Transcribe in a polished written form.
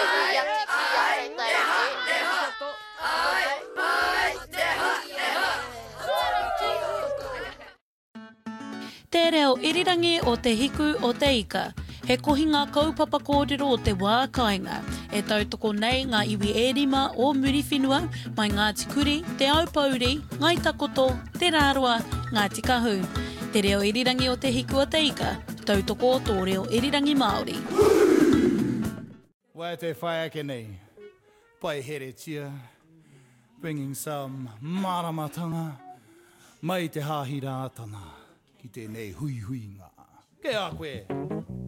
Te reo irirangi o te hiku o te ika. He kohinga kaupapa kōrero o te wā kāinga. E tautoko nei ngā iwi e rima o Muriwhenua, mai Ngāti Kuri, te Aupauri, Ngai Takoto, te Rāroa, Ngāti Kahu. Te reo irirangi o te hiku o te ika. Tautoko tō reo irirangi Māori. Wai te whai ake nei. Pai here tia. Bringing some maramatanga. Mai te hāhi rātana. Ki tēnei hui hui ngā. Ke a koe.